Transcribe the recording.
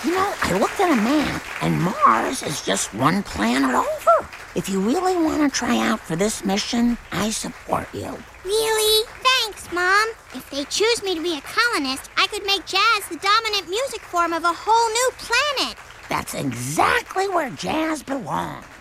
I looked at a map, and Mars is just one planet over. If you really want to try out for this mission, I support you. Really? Thanks, Mom. If they choose me to be a colonist, I could make jazz the dominant music form of a whole new planet. That's exactly where jazz belongs.